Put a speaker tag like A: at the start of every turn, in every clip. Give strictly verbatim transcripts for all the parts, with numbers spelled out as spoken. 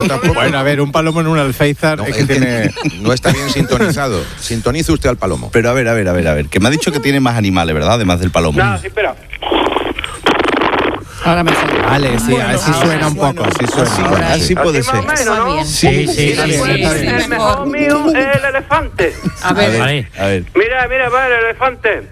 A: tampoco.
B: Bueno, a ver, un palomo en un alféizar
A: No,
B: es que
A: es que
B: tiene...
A: no está bien sintonizado. Sintonice usted al palomo.
C: Pero a ver, a ver, a ver, a ver. Que me ha dicho que tiene más animales, ¿verdad? Además del palomo.
D: No, sí, espera.
E: Ahora mejor.
B: Vale, sí,
E: Bueno,
B: así
E: ahora
B: suena un
E: sí.
B: poco, sí suena.
C: Así,
B: ahora
C: así
B: sí.
C: puede
D: Así más o
C: ser.
D: menos, ¿no?
E: Sí,
F: Sí, sí,
B: Está
F: sí,
B: bien,
F: sí,
B: está
F: sí,
B: bien.
D: El mejor mío es el elefante.
E: A ver,
F: Vale.
C: A ver.
D: Mira, mira, va el elefante.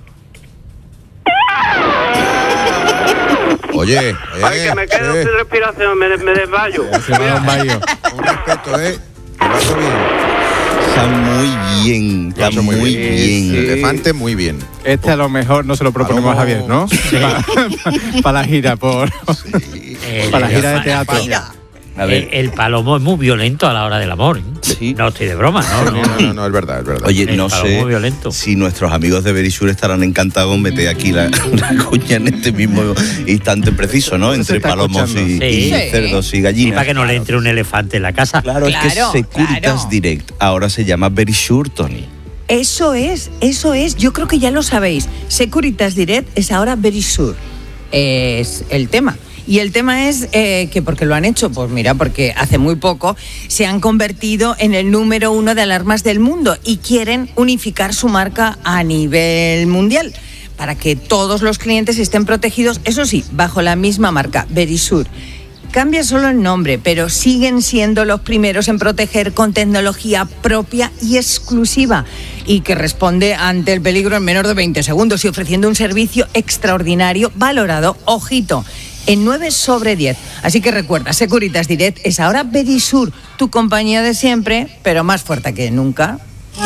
A: Oye,
D: Ay,
A: eh,
D: que me quedo
A: eh,
D: sin respiración, me, me desmayo.
B: Se va a un baño.
A: un respeto, ¿eh? Que lo hace bien.
C: Está muy bien,
A: Lo
C: está
A: hace
C: muy
A: muy
C: bien.
A: bien. El elefante, muy bien.
B: Este a lo mejor no se lo proponemos a Javier, ¿no? Para la gira, por...
F: El
B: Para la gira de
F: elefante.
B: teatro.
C: A
F: El,
C: ver.
F: el palomo es muy violento a la hora del amor. ¿eh?
C: Sí.
F: No estoy de broma, ¿no?
A: No, no, no, no, es verdad, es verdad.
C: Oye,
F: El
C: no
F: palomo
C: sé
F: violento.
C: si nuestros amigos de Verisur estarán encantados en meter aquí la, la cuña en este mismo instante preciso, ¿no?
B: Se
C: Entre
B: está
C: palomos y,
B: escuchando.
C: y
F: Sí.
C: cerdos y
F: Y
C: gallinas.
F: para que no le entre un elefante en la casa.
C: Claro, es
G: Claro,
C: que Securitas
G: claro.
C: Direct ahora se llama Verisur, Tony.
G: Eso es, eso es. Yo creo que ya lo sabéis. Securitas Direct es ahora Verisur. Es el tema. Y el tema es eh, que, ¿por qué lo han hecho? Pues mira, porque hace muy poco se han convertido en el número uno de alarmas del mundo y quieren unificar su marca a nivel mundial para que todos los clientes estén protegidos, eso sí, bajo la misma marca, Verisur. Cambia solo el nombre, pero siguen siendo los primeros en proteger con tecnología propia y exclusiva y que responde ante el peligro en menos de veinte segundos y ofreciendo un servicio extraordinario valorado, ojito, en nueve sobre diez. Así que recuerda, Securitas Direct es ahora Verisur, tu compañía de siempre, pero más fuerte que nunca.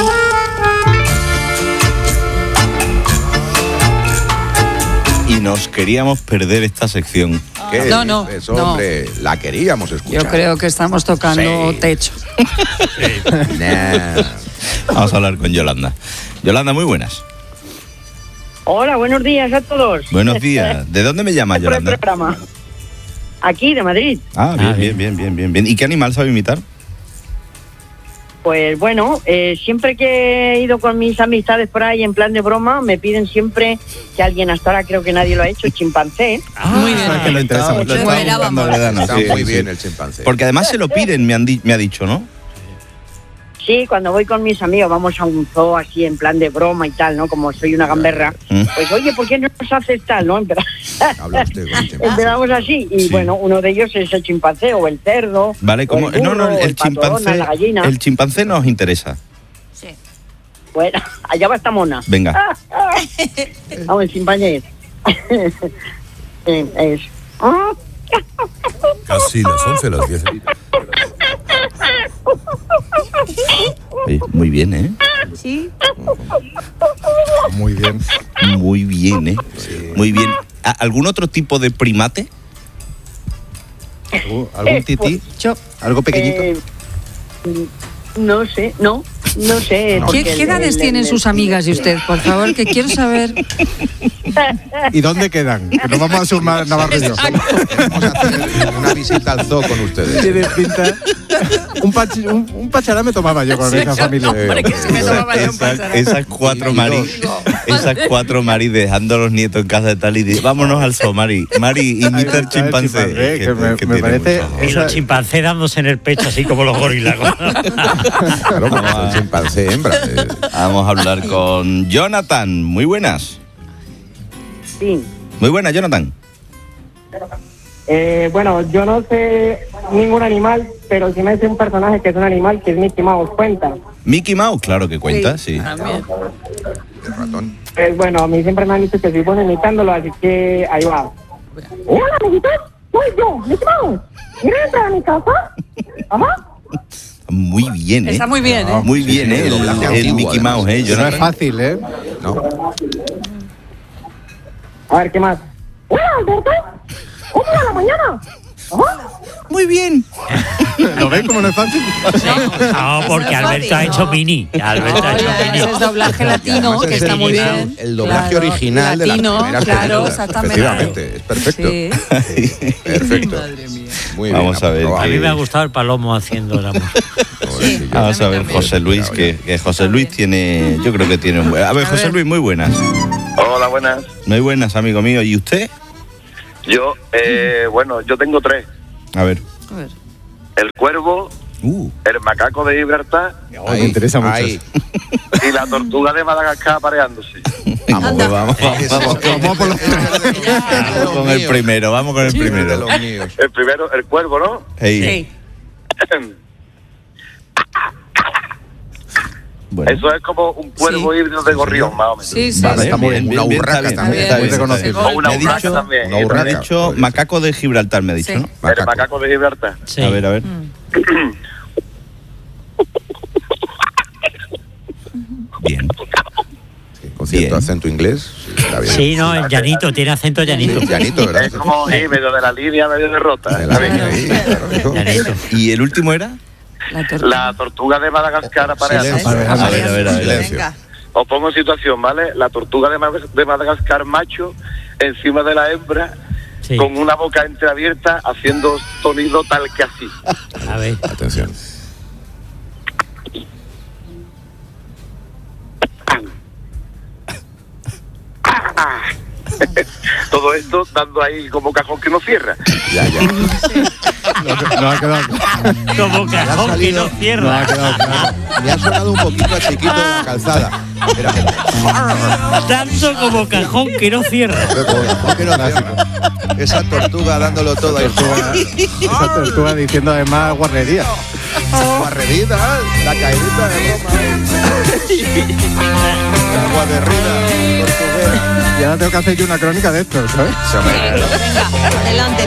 C: Y nos queríamos perder esta sección.
A: ¿Qué
E: No, no,
A: dices,
E: no.
A: hombre? La queríamos escuchar.
E: yo creo que estamos tocando
A: Sí.
E: techo.
A: Nah.
C: Vamos a hablar con Yolanda. Yolanda, muy buenas.
H: Hola, buenos días a todos.
C: Buenos días. ¿De dónde me llamas,
H: Por el
C: Yolanda?
H: programa. Aquí, de Madrid.
C: Ah, bien,
F: Ah,
C: bien, bien, bien, bien, bien. ¿Y qué animal sabe imitar?
H: Pues bueno, eh, siempre que he ido con mis amistades por ahí en plan de broma, me piden siempre que alguien, hasta ahora creo que nadie lo ha hecho, chimpancé.
E: Muy bien.
B: Sabes que le interesa
C: Lo
B: mucho.
C: estaba
G: Fuera,
C: buscando,
G: vamos.
C: Loredana,
A: Está
C: sí,
A: muy
C: sí.
A: bien el chimpancé.
C: Porque además se lo piden, me, han di- me ha dicho, ¿no?
H: Sí, cuando voy con mis amigos, vamos a un zoo así en plan de broma y tal, ¿no? Como soy una gamberra.
C: Mm.
H: Pues oye, ¿por qué no nos haces tal, no? Empezamos,
A: Habla usted con el chimpancé.
H: empezamos así y
C: Sí.
H: bueno, uno de ellos es el chimpancé o el cerdo.
C: Vale,
H: o
C: como
H: el
C: no, no,
H: burro, o
C: el
H: pato
C: chimpancé,
H: Donald, la gallina.
C: el chimpancé nos interesa.
H: Bueno, allá va esta mona.
C: Venga.
H: Vamos, el chimpancé. Eh, es.
I: Casi las once, las diez.
C: Oye, muy bien, ¿eh?
G: Sí.
B: Muy bien.
C: Muy bien, ¿eh? Muy bien. ¿A- ¿Algún otro tipo de primate?
B: ¿Algún- ¿Algún tití?
E: Yo-
B: ¿Algo pequeñito?
H: Eh, no sé, no, no sé.
B: No.
H: porque
E: ¿Qué,
H: el-
E: qué edades
H: el-
E: tienen
H: el-
E: sus amigas y usted? Por favor, que quiero saber.
B: ¿Y dónde quedan? Que nos vamos a sumar Navarro y yo.
A: Vamos a hacer una visita al zoo con ustedes.
B: Tiene pinta. Un, pachi- un, un pachará me tomaba yo con esa familia.
G: Hombre, que se me tomaba yo un
C: Esas,
G: pasará.
C: esas cuatro
A: Y
C: Mari,
A: dos.
C: esas cuatro Mari dejando a los nietos en casa de tal y di- vámonos al zoo, Mari. Mari, imita
B: Ahí
C: el
B: está el
C: chimpancé.
B: chimpancé, que
C: te-
B: me- me
C: tiene
B: parece-
C: mucho.
F: Y
B: Esa-
F: los chimpancés dándose en el pecho así como los gorilas.
A: Claro, como es el chimpancé hembra. eh.
C: Vamos a hablar con Jonathan. Muy buenas.
H: Sí.
C: Muy buenas, Jonathan.
J: Eh, bueno, yo no sé ningún animal, pero sí me sé un personaje que es un animal, que es Mickey Mouse. ¿Cuenta?
C: Mickey Mouse, claro que cuenta, sí.
G: También.
A: El ratón.
J: Pues bueno, a mí siempre me han dicho que soy bueno imitándolo, así que ahí va. Hola, amiguitos, soy yo, Mickey Mouse. ¿Quieres entrar a mi casa? Ajá.
C: Muy bien, ¿eh?
E: Está muy bien, ¿eh?
C: Muy bien, ¿eh?
A: El
C: El,
A: doblaje
C: el
A: antiguo,
C: Mickey
A: además.
C: Mouse, ¿eh?
B: No es
C: Jonathan.
B: fácil, ¿eh?
A: No.
J: A ver, ¿qué más? Hola, Alberto. ¿Cómo va la mañana? Ajá.
C: Muy bien.
B: ¿Lo veis como no es fácil?
F: No, porque Alberto ha hecho mini. Alberto ha hecho
E: Oye,
F: mini.
E: ese es doblaje latino,
A: Además,
E: que
A: es
E: está
A: el-
E: muy
A: es
E: bien.
A: El doblaje
E: Claro,
A: original
E: latino,
A: de las primeras
E: claro,
A: películas.
E: exactamente.
A: Efectivamente, es perfecto.
E: Sí.
A: Perfecto. Muy bien.
C: Vamos a ver.
A: aprobado.
F: A mí me ha gustado el palomo haciendo el amor.
A: Joder, sí, yo-
C: Vamos a ver, José Luis, que, que José Luis tiene, yo creo que tiene un buen... A ver, José Luis, muy buenas.
K: Hola, buenas.
C: Muy buenas, amigo mío. ¿Y usted?
K: Yo, eh, bueno, yo tengo tres.
C: A ver.
E: A ver.
D: el cuervo,
C: Uh,
D: el macaco de Gibraltar
B: Oh, me interesa mucho.
A: ahí.
D: y la tortuga de Madagascar apareándose.
C: vamos, pues vamos, vamos, vamos,
B: Vamos por los
C: vamos con el primero, vamos con el
A: De
C: primero.
A: los míos.
D: El primero, el cuervo, ¿no?
C: Ey, bueno.
D: Eso es como un cuervo
E: Sí.
D: híbrido de gorrión, más o menos.
E: Sí, sí.
C: Vale,
B: está muy
C: bien,
B: bien,
C: bien,
A: una
C: bien,
A: urraca
C: está bien,
A: también,
C: está
E: muy
C: bien.
B: reconocible.
D: O una
C: Me ha
D: urraca
C: dicho,
D: también.
A: una
C: me ha
A: urraca.
C: dicho macaco de Gibraltar, me ha dicho,
E: Sí.
C: ¿no?
D: El
A: Macaco.
D: macaco de Gibraltar.
F: Sí.
C: A ver, a ver. Bien.
A: Con cierto
C: Bien.
A: acento inglés. Está bien.
F: Sí, no, el llanito, tiene acento llanito.
A: Llanito, ¿verdad?
D: Es como sí, medio de la línea, medio de rota.
A: De la línea ahí, claro, amigo.
F: Llanito.
C: ¿Y el último era?
E: La tortuga.
D: La tortuga de Madagascar apareándose.
A: Silencio.
B: A ver,
C: a ver, a ver, a ver.
A: Silencio.
G: Venga.
D: Os pongo en situación, ¿vale? La tortuga de, Mad- de Madagascar macho encima de la hembra
F: Sí.
D: con una boca entreabierta haciendo sonido tal que así.
F: A ver.
A: Atención.
D: Todo esto dando ahí como cajón que no cierra.
A: Ya, ya.
B: No, no ha quedado claro.
F: Como cajón que no
B: No ha
F: cierra.
B: quedado claro.
A: Me ha sonado un poquito a chiquito de la calzada. Era
F: Tanto como cajón que no cierra.
A: ¿Por qué no cierra? Esa tortuga dándolo todo ahí.
B: Esa tortuga diciendo además guarrería.
A: Guarrerita, la caidita de Roma. La guarrerida portuguesa.
B: Y ahora tengo que hacer yo una crónica de esto, ¿sabes?
A: Se me-
G: Venga, adelante.